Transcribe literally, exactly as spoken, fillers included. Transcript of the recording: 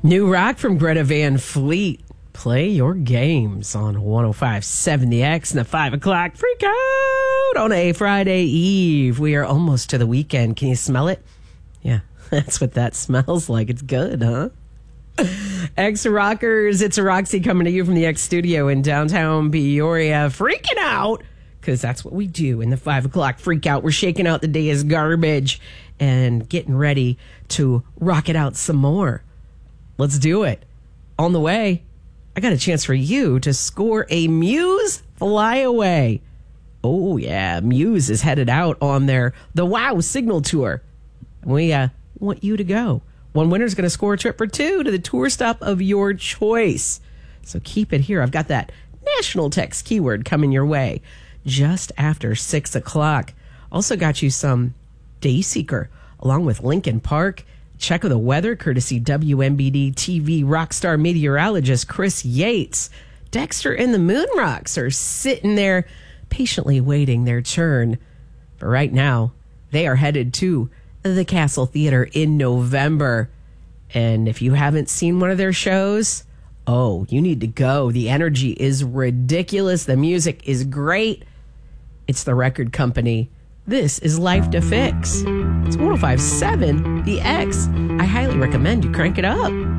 New rock from Greta Van Fleet. Play your games on one oh five point seven The X and the five o'clock freak out on a Friday Eve. We are almost to the weekend. Can you smell it? Yeah, that's what that smells like. It's good, huh? X Rockers, it's a Roxy coming to you from the X studio in downtown Peoria. Freaking out, because that's what we do in the five o'clock freak out. We're shaking out the day's garbage and getting ready to rock it out some more. Let's do it. On the way, I got a chance for you to score a Muse flyaway. Oh, yeah. Muse is headed out on their The Wow Signal Tour. We uh, want you to go. One winner is going to score a trip for two to the tour stop of your choice. So keep it here. I've got that national text keyword coming your way just after six o'clock. Also got you some Dayseeker along with Linkin Park. Check of the weather, courtesy W M B D T V rockstar meteorologist Chris Yates. Dexter and the Moonrocks are sitting there patiently waiting their turn. But right now, they are headed to the Castle Theater in November. And if you haven't seen one of their shows, oh, you need to go. The energy is ridiculous. The music is great. It's the record company. This is Life to Fix. It's one oh five point seven The X. I highly recommend you crank it up.